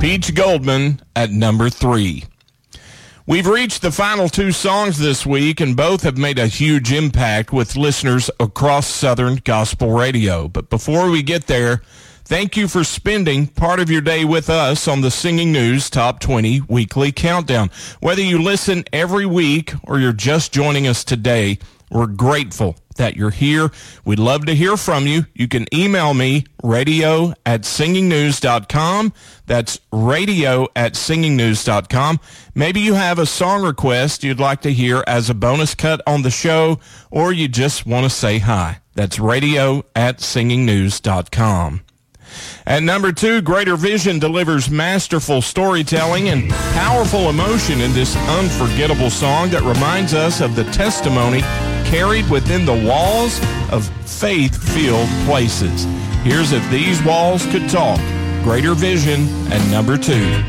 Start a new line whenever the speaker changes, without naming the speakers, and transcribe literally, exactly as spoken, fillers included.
Peach Goldman at number three. We've reached the final two songs this week, and both have made a huge impact with listeners across Southern Gospel Radio. But before we get there, thank you for spending part of your day with us on the Singing News Top twenty Weekly Countdown. Whether you listen every week or you're just joining us today, we're grateful that you're here. We'd love to hear from you. You can email me, radio at singing news dot com. That's radio at singing news dot com. Maybe you have a song request you'd like to hear as a bonus cut on the show, or you just want to say hi. That's radio at singing news dot com. At number two, Greater Vision delivers masterful storytelling and powerful emotion in this unforgettable song that reminds us of the testimony carried within the walls of faith-filled places. Here's If These Walls Could Talk, Greater Vision at number two.